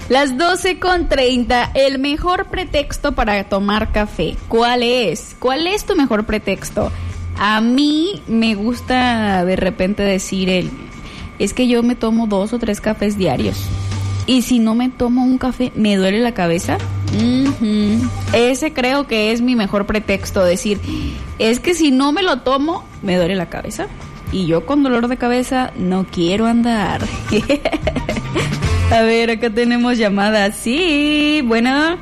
Las 12:30, el mejor pretexto para tomar café. ¿Cuál es? ¿Cuál es tu mejor pretexto? A mí me gusta de repente decir es que yo me tomo 2 o 3 cafés diarios. Y si no me tomo un café, me duele la cabeza. Ese creo que es mi mejor pretexto, decir, es que si no me lo tomo, me duele la cabeza. Y yo con dolor de cabeza no quiero andar. A ver, acá tenemos llamadas. Sí, bueno.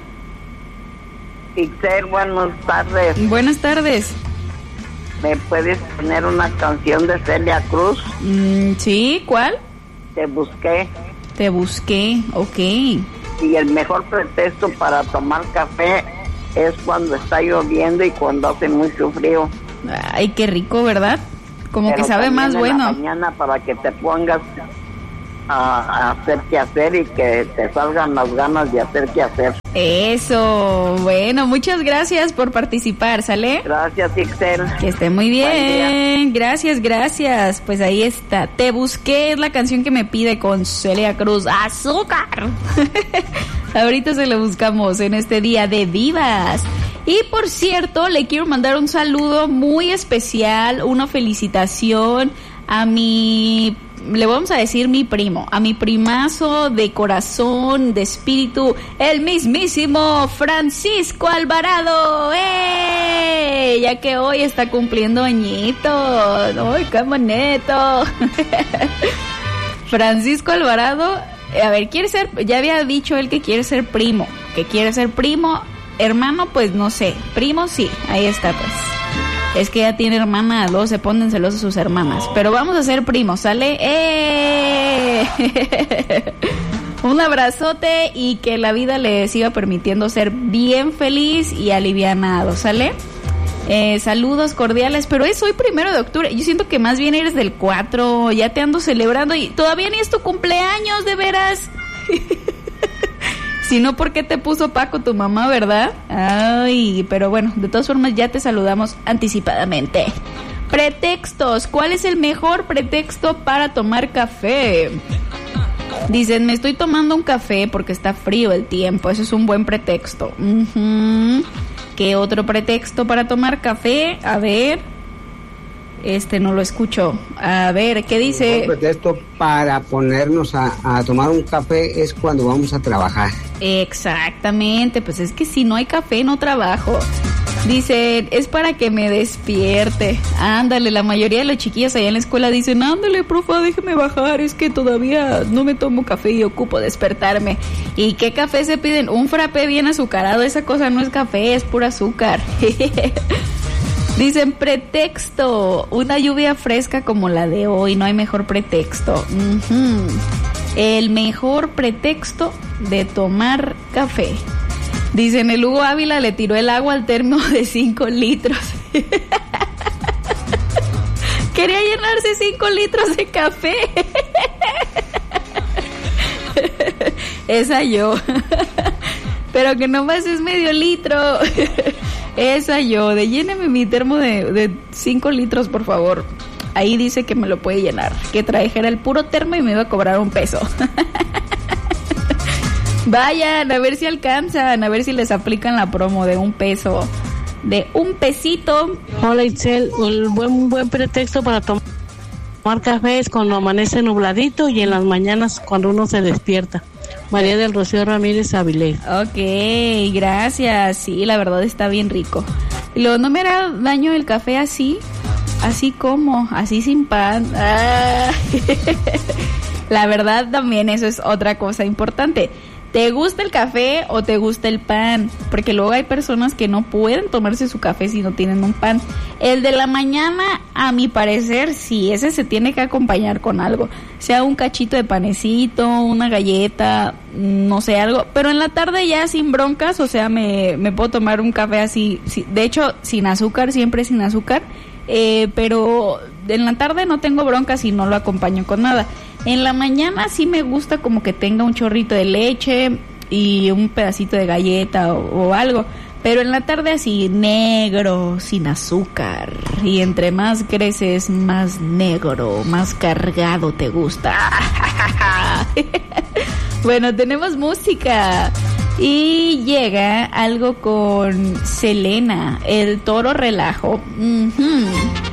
Ixel, buenas tardes. Buenas tardes. ¿Me puedes poner una canción de Celia Cruz? Sí, ¿cuál? Te busqué. Te busqué, ok. Y el mejor pretexto para tomar café es cuando está lloviendo y cuando hace mucho frío. Ay, qué rico, ¿verdad? Como pero que sabe más bueno. En la mañana para que te pongas a hacer qué hacer y que te salgan las ganas de hacer qué hacer. Eso, bueno, muchas gracias por participar, ¿sale? Gracias, Ixel. Que esté muy bien. Gracias. Pues ahí está. Te busqué, es la canción que me pide con Celia Cruz. ¡Azúcar! Ahorita se lo buscamos en este día de divas. Y por cierto, le quiero mandar un saludo muy especial, una felicitación a le vamos a decir mi primo, a mi primazo de corazón, de espíritu, el mismísimo Francisco Alvarado, ya que hoy está cumpliendo añitos. ¡Ay, qué bonito! Francisco Alvarado, a ver, ya había dicho él que quiere ser primo, hermano, pues no sé, primo sí, ahí está pues. Es que ya tiene hermana, luego se ponen celosos sus hermanas. Pero vamos a ser primos, ¿sale? Un abrazote y que la vida le siga permitiendo ser bien feliz y alivianado, ¿sale? Saludos cordiales, pero es hoy 1 de octubre. Yo siento que más bien eres del 4, ya te ando celebrando y todavía ni es tu cumpleaños, de veras. Si no, ¿por qué te puso Paco tu mamá, verdad? Ay, pero bueno, de todas formas ya te saludamos anticipadamente. Pretextos. ¿Cuál es el mejor pretexto para tomar café? Dicen, me estoy tomando un café porque está frío el tiempo. Eso es un buen pretexto. ¿Qué otro pretexto para tomar café? A ver. No lo escucho. A ver, ¿qué dice? El pretexto para ponernos a tomar un café es cuando vamos a trabajar. Exactamente, pues es que si no hay café no trabajo. Dice, es para que me despierte. Ándale, la mayoría de los chiquillos allá en la escuela dicen, ándale, profa, déjeme bajar, es que todavía no me tomo café y ocupo despertarme. ¿Y qué café se piden? Un frappé bien azucarado, esa cosa no es café, es pura azúcar. Dicen, pretexto, una lluvia fresca como la de hoy, no hay mejor pretexto. El mejor pretexto de tomar café. Dicen, el Hugo Ávila le tiró el agua al termo de 5 litros. Quería llenarse 5 litros de café. Esa yo. Pero que nomás es medio litro. Esa yo, de lléneme mi termo de 5 litros, por favor. Ahí dice que me lo puede llenar. Que trajera el puro termo y me iba a cobrar $1. Vayan, a ver si alcanzan, a ver si les aplican la promo de $1. De $1. Hola, Itzel, un buen pretexto para tomar café es cuando amanece nubladito y en las mañanas cuando uno se despierta. María del Rocío Ramírez Avilés. Ok, gracias. Sí, la verdad está bien rico. Y luego, ¿no me hará daño el café así? Así como, así sin pan. La verdad también eso es otra cosa importante. ¿Te gusta el café o te gusta el pan? Porque luego hay personas que no pueden tomarse su café si no tienen un pan. El de la mañana, a mi parecer, sí, ese se tiene que acompañar con algo. Sea un cachito de panecito, una galleta, no sé, algo. Pero en la tarde ya sin broncas, o sea, me puedo tomar un café así. De hecho, sin azúcar, siempre sin azúcar. Pero en la tarde no tengo broncas y no lo acompaño con nada. En la mañana sí me gusta como que tenga un chorrito de leche y un pedacito de galleta o algo. Pero en la tarde así negro, sin azúcar. Y entre más creces, más negro, más cargado te gusta. Bueno, tenemos música. Y llega algo con Selena, el Toro Relajo.